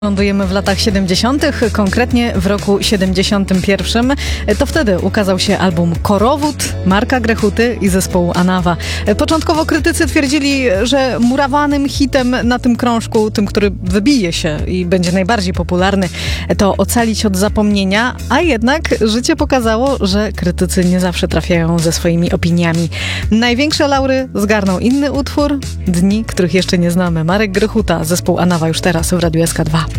Lądujemy w latach 70., konkretnie w roku 71. To wtedy ukazał się album Korowód Marka Grechuty i zespołu Anawa. Początkowo krytycy twierdzili, że murowanym hitem na tym krążku, tym, który wybije się i będzie najbardziej popularny, to Ocalić od zapomnienia, a jednak życie pokazało, że krytycy nie zawsze trafiają ze swoimi opiniami. Największe laury zgarnął inny utwór, Dni, których jeszcze nie znamy. Marek Grechuta, zespół Anawa już teraz w Radiu SK2.